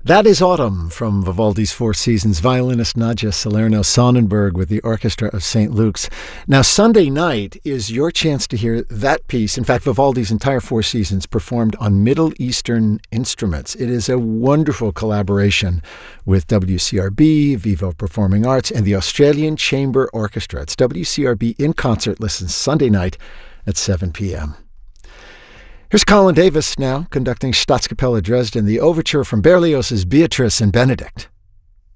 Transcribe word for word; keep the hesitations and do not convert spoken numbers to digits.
That is Autumn from Vivaldi's Four Seasons. Violinist Nadja Salerno-Sonnenberg with the Orchestra of Saint Luke's. Now, Sunday night is your chance to hear that piece. In fact, Vivaldi's entire Four Seasons performed on Middle Eastern instruments. It is a wonderful collaboration with W C R B, Vivo Performing Arts, and the Australian Chamber Orchestra. It's W C R B in concert. Listen Sunday night at seven p.m. Here's Colin Davis now conducting Staatskapelle Dresden, the overture from Berlioz's Beatrice and Benedict.